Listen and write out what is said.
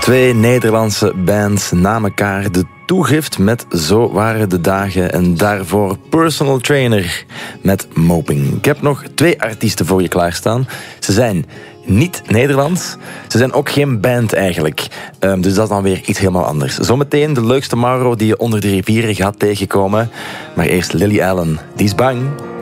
Twee Nederlandse bands na elkaar. De toegift met Zo waren de dagen. En daarvoor Personal Trainer met Moping. Ik heb nog 2 artiesten voor je klaarstaan. Ze zijn niet Nederlands. Ze zijn ook geen band eigenlijk. Dus dat is dan weer iets helemaal anders. Zometeen de leukste Mauro die je onder de rivieren gaat tegenkomen. Maar eerst Lily Allen. Die is bang.